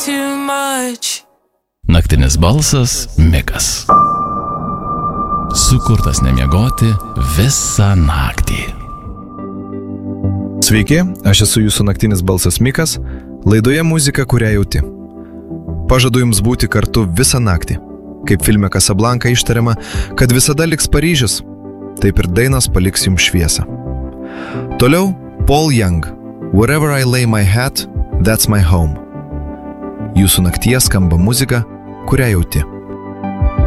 too much. Naktinis balsas Mikas. Sukurtas nemiegoti visą naktį. Sveiki, aš esu jūsų naktinis balsas Mikas, laidoje muzika, kurią jauti. Pažadu jums būti kartu visą naktį. Kaip filme Casablanca ištariama, kad visada liks Paryžius, taip ir dainos paliks jums šviesą. Toliau Paul Young, Wherever I lay my head, that's my home. Jūsų naktyje skamba muzika, kurią jauti.